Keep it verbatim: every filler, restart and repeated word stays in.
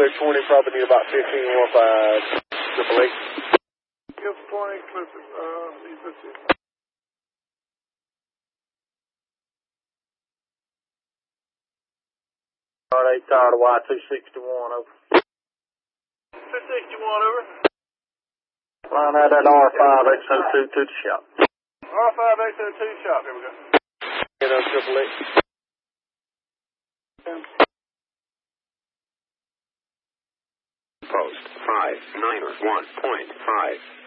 clear twenty, probably need about fifteen one five. Triple eight. Give twenty, clear, uh, need fifteen. All right, tired of Y two sixty-one, over. two sixty-one, over. Line out that R five X O two to the shop. R five X O two shop, here we go. Get up, triple eight. Post five niner one point five.